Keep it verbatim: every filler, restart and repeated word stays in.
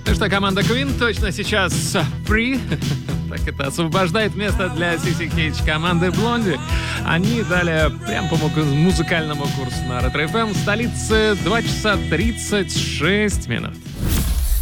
Ну что, команда Queen точно сейчас free. Так это освобождает место для си си Cage команды Blondie. Они дали прям по музыкальному курсу на Ретро эф эм в столице два часа тридцать шесть минут.